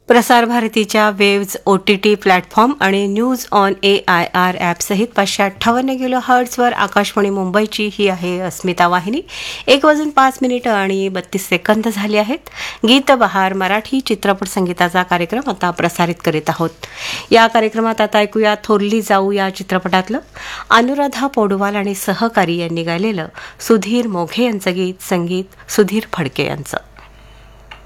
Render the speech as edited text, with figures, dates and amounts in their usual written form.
प्रसार भारतीच्या waves OTT platform आणि न्यूज ऑन AIR ॲपसहित 558 किलोहर्ट्झवर आकाशवाणी मुंबईची ही आहे अस्मिता वाहिनी. 1:05 आणि 32 सेकंद झाले आहेत. गीत बहार मराठी चित्रपट संगीताचा कार्यक्रम आता प्रसारित करीत आहोत. या कार्यक्रमात आता ऐकूया थोरली जाऊ या चित्रपटातलं अनुराधा पौडवाल आणि सहकारी यांनी गायलेलं सुधीर मोघे यांचं गीत, संगीत सुधीर फडके यांचं.